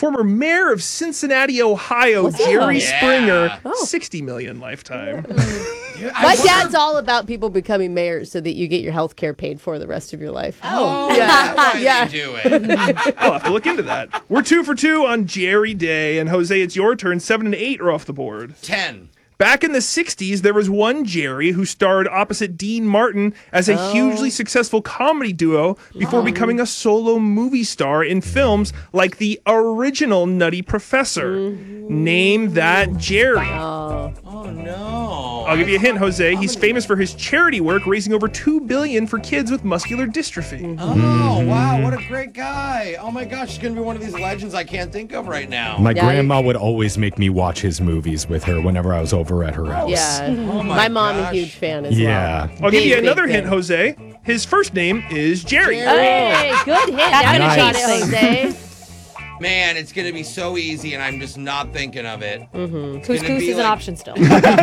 former mayor of Cincinnati, Ohio, Jerry Springer, 60 million lifetime. My dad's all about people becoming mayors so that you get your health care paid for the rest of your life. That's why they do it. I'll have to look into that. We're 2 for 2 on Jerry Day. And Jose, it's your turn. 7 and 8 are off the board. 10. Back in the 60s, there was one Jerry who starred opposite Dean Martin as a hugely successful comedy duo before becoming a solo movie star in films like the original Nutty Professor. Name that Jerry. Oh, no. I'll give you a hint, Jose. He's famous for his charity work, raising over $2 billion for kids with muscular dystrophy. Oh, wow. What a great guy. Oh, my gosh. He's going to be one of these legends I can't think of right now. My grandma would always make me watch his movies with her whenever I was over at her house. Yeah. Oh my mom is a huge fan as Yeah. well. I'll give you Big another fan. hint, Jose. His first name is Jerry. Hey, good hint. Now you got it, Jose. Man, it's going to be so easy, and I'm just not thinking of it. Couscous is an option still.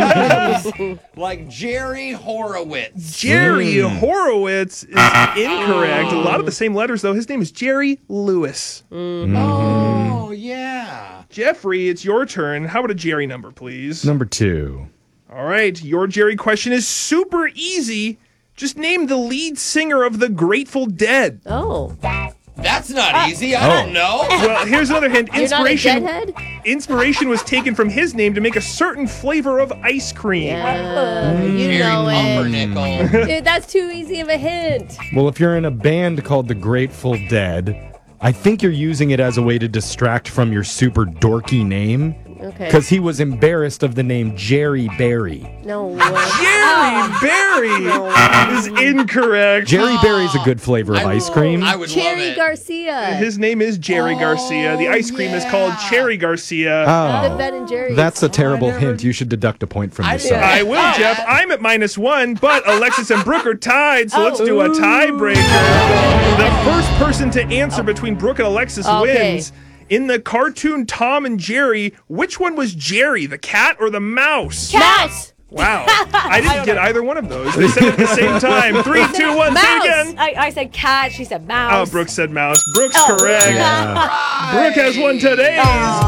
Like Jerry Horowitz. Jerry Horowitz is incorrect. A lot of the same letters, though. His name is Jerry Lewis. Oh, yeah. Jeffrey, it's your turn. How about a Jerry number, please? Number 2. All right. Your Jerry question is super easy. Just name the lead singer of the Grateful Dead. Oh. That's not easy. I don't know. Well, here's another hint. You're not a deadhead? Inspiration was taken from his name to make a certain flavor of ice cream. Yeah, you Jerry know it. Pumpernickel. Dude, that's too easy of a hint. Well, if you're in a band called the Grateful Dead, I think you're using it as a way to distract from your super dorky name. Okay. Because he was embarrassed of the name Jerry Berry. No way. Jerry Berry is incorrect. Jerry Berry's a good flavor of ice cream. I would love Cherry it. Garcia. His name is Jerry Garcia. The ice cream is called Cherry Garcia. The Ben and Jerry's. That's a terrible hint. You should deduct a point from this side. I will, Jeff. I'm at -1, but Alexis and Brooke are tied, so let's do a tiebreaker. The first person to answer between Brooke and Alexis wins. In the cartoon Tom and Jerry, which one was Jerry, the cat or the mouse? Mouse. Wow. I didn't get either one of those. They said it at the same time. 3, 2, 1, say it again. I said cat. She said mouse. Oh, Brooke said mouse. Brooke's correct. Brooke has won today's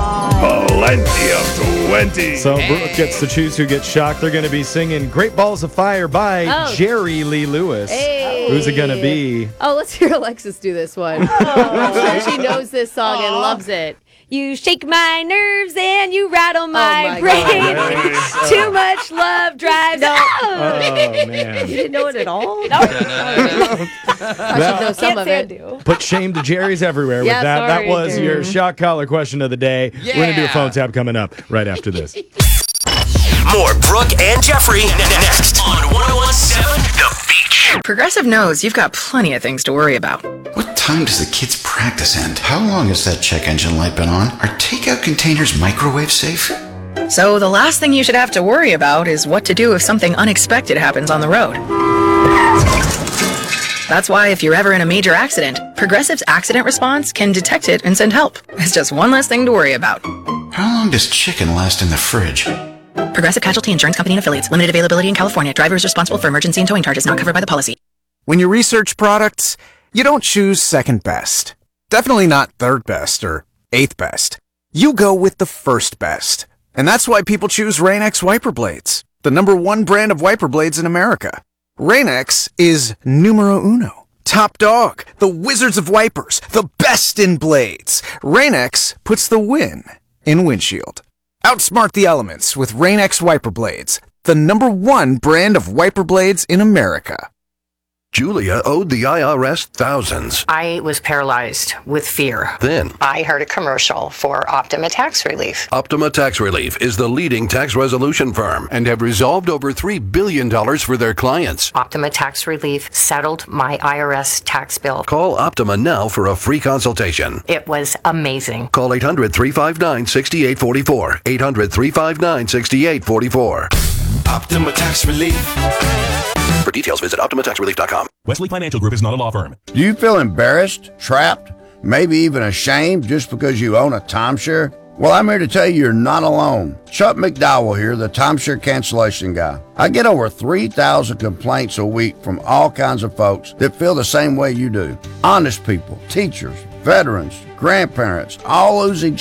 Plenty of 20. So Brooke gets to choose who gets shocked. They're going to be singing Great Balls of Fire by Jerry Lee Lewis. Hey. Who's it going to be? Oh, let's hear Alexis do this one. I'm sure she knows this song and loves it. You shake my nerves and you rattle my, my brain. God. Too much love drives. Oh, man. You didn't know it at all? No. I should know some Can't of say I it. do. Put shame to Jerry's everywhere Yeah, with that. sorry, That was Jerry. your shock collar question of the day. We're going to do a phone tap coming up right after this. More Brooke and Jeffrey next on 101.7 The Beach. Progressive knows you've got plenty of things to worry about. What time does the kids' practice end? How long has that check engine light been on? Are takeout containers microwave safe? So the last thing you should have to worry about is what to do if something unexpected happens on the road. That's why if you're ever in a major accident, Progressive's accident response can detect it and send help. It's just one less thing to worry about. How long does chicken last in the fridge? Progressive Casualty Insurance Company and Affiliates. Limited availability in California. Driver is responsible for emergency and towing charges not covered by the policy. When you research products, you don't choose second best. Definitely not third best or eighth best. You go with the first best. And that's why people choose Rain-X wiper blades, the #1 brand of wiper blades in America. Rain-X is numero uno. Top dog, the wizards of wipers, the best in blades. Rain-X puts the win in windshield. Outsmart the elements with Rain-X wiper blades, the #1 brand of wiper blades in America. Julia owed the IRS thousands. I was paralyzed with fear. Then, I heard a commercial for Optima Tax Relief. Optima Tax Relief is the leading tax resolution firm and have resolved over $3 billion for their clients. Optima Tax Relief settled my IRS tax bill. Call Optima now for a free consultation. It was amazing. Call 800-359-6844. 800-359-6844. Optima Tax Relief. For details, visit OptimaTaxRelief.com. Wesley Financial Group is not a law firm. Do you feel embarrassed, trapped, maybe even ashamed just because you own a timeshare? Well, I'm here to tell you you're not alone. Chuck McDowell here, the timeshare cancellation guy. I get over 3,000 complaints a week from all kinds of folks that feel the same way you do. Honest people, teachers, veterans, grandparents, all losing